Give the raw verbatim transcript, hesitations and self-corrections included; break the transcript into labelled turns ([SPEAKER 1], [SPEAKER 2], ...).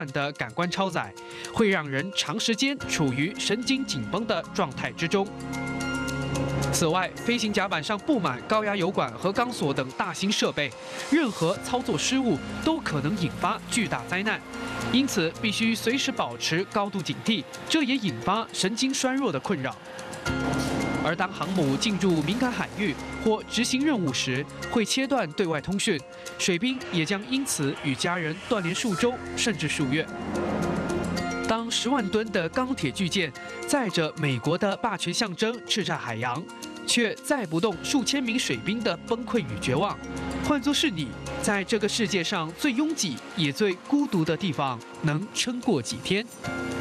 [SPEAKER 1] 的感官超载，会让人长时间处于神经紧绷的状态之中。此外，飞行甲板上布满高压油管和钢索等大型设备，任何操作失误都可能引发巨大灾难，因此必须随时保持高度警惕，这也引发神经衰弱的困扰。而当航母进入敏感海域或执行任务时，会切断对外通讯，水兵也将因此与家人断联数周甚至数月。当十万吨的钢铁巨舰载着美国的霸权象征叱咤海洋，却载不动数千名水兵的崩溃与绝望，换作是你，在这个世界上最拥挤也最孤独的地方，能撑过几天？